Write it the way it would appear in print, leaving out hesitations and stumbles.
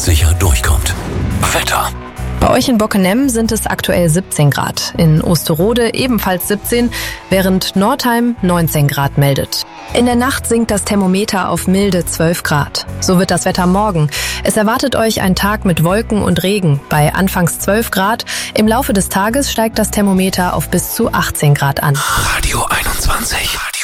sicher durchkommt. Wetter. Bei euch in Bockenem sind es aktuell 17 Grad. In Osterode ebenfalls 17, während Nordheim 19 Grad meldet. In der Nacht sinkt das Thermometer auf milde 12 Grad. So wird das Wetter morgen. Es erwartet euch ein Tag mit Wolken und Regen bei anfangs 12 Grad. Im Laufe des Tages steigt das Thermometer auf bis zu 18 Grad an. Radio 21.